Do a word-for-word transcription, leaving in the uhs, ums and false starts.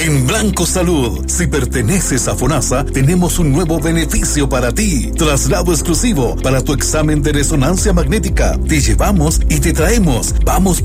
En Blanco Salud, si perteneces a FONASA, tenemos un nuevo beneficio para ti. Traslado exclusivo para tu examen de resonancia magnética. Te llevamos y te traemos. Vamos